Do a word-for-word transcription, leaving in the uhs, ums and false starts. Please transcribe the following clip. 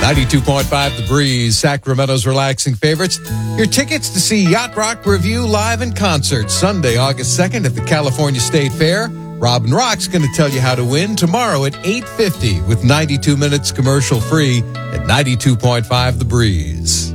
ninety-two point five The Breeze, Sacramento's relaxing favorites. Your tickets to see Yacht Rock Review live in concert Sunday, August second at the California State Fair. Robin Rock's going to tell you how to win tomorrow at eight fifty with ninety-two minutes commercial free at ninety-two point five The Breeze.